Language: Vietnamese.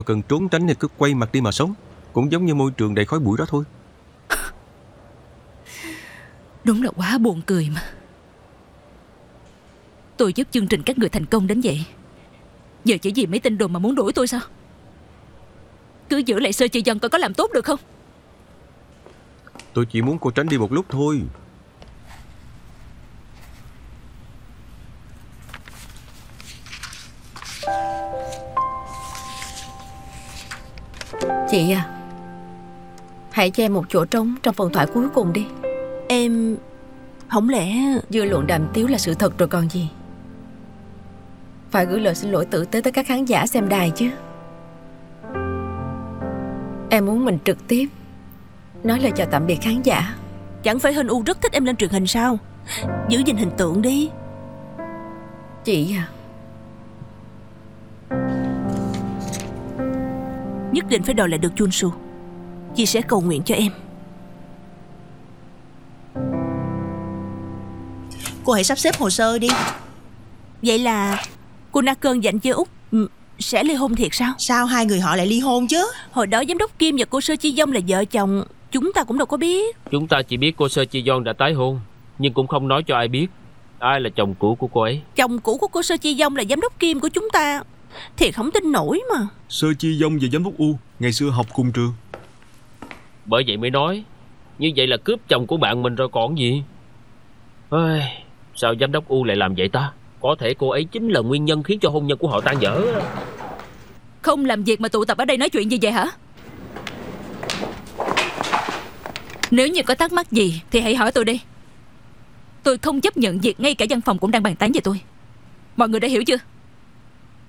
cần trốn tránh thì cứ quay mặt đi mà sống. Cũng giống như môi trường đầy khói bụi đó thôi. Đúng là quá buồn cười mà. Tôi giúp chương trình các người thành công đến vậy, giờ chỉ vì mấy tin đồn mà muốn đuổi tôi sao? Cứ giữ lại Sơ Chi Dân coi có làm tốt được không? Tôi chỉ muốn cô tránh đi một lúc thôi. Chị à, hãy cho em một chỗ trống trong phần thoại cuối cùng đi. Em... Không lẽ... Dư luận đàm tiếu là sự thật rồi còn gì. Phải gửi lời xin lỗi tử tế tới các khán giả xem đài chứ. Em muốn mình trực tiếp nói lời chào tạm biệt khán giả. Chẳng phải Hân U rất thích em lên truyền hình sao? Giữ gìn hình tượng đi. Chị à, nhất định phải đòi lại được Chun Su. Chị sẽ cầu nguyện cho em. Cô hãy sắp xếp hồ sơ đi. Vậy là cô Na Cơn dành cho Úc sẽ ly hôn thiệt sao? Sao hai người họ lại ly hôn chứ? Hồi đó giám đốc Kim và cô Sơ Chi Dông là vợ chồng, chúng ta cũng đâu có biết. Chúng ta chỉ biết cô Sơ Chi Yeon đã tái hôn, nhưng cũng không nói cho ai biết ai là chồng cũ của cô ấy. Chồng cũ của cô Sơ Chi Dông là giám đốc Kim của chúng ta. Thiệt không tin nổi mà. Sơ Chi Dông và giám đốc U ngày xưa học cùng trường. Bởi vậy mới nói, như vậy là cướp chồng của bạn mình rồi còn gì. Ôi, sao giám đốc U lại làm vậy ta? Có thể cô ấy chính là nguyên nhân khiến cho hôn nhân của họ tan vỡ. Không làm việc mà tụ tập ở đây nói chuyện gì vậy hả? Nếu như có thắc mắc gì thì hãy hỏi tôi đi. Tôi không chấp nhận việc ngay cả văn phòng cũng đang bàn tán về tôi. Mọi người đã hiểu chưa?